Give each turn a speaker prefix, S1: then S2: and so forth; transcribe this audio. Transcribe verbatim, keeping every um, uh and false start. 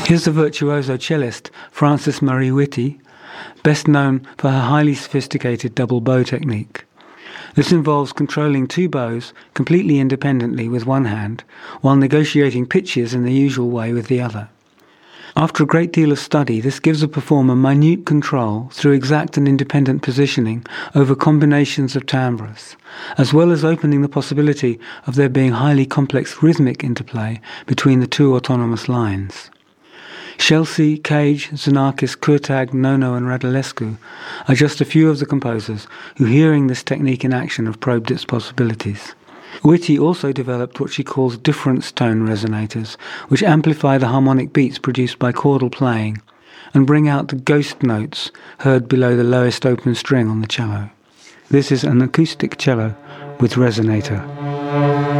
S1: Here's the virtuoso cellist Frances Marie Whitty, best known for her highly sophisticated double bow technique. This involves controlling two bows completely independently with one hand, while negotiating pitches in the usual way with the other. After a great deal of study, this gives a performer minute control through exact and independent positioning over combinations of timbres, as well as opening the possibility of there being highly complex rhythmic interplay between the two autonomous lines. Scelsi, Cage, Xenakis, Kurtag, Nono and Radulescu are just a few of the composers who, hearing this technique in action, have probed its possibilities. Whitty also developed what she calls difference tone resonators, which amplify the harmonic beats produced by chordal playing and bring out the ghost notes heard below the lowest open string on the cello. This is an acoustic cello with resonator.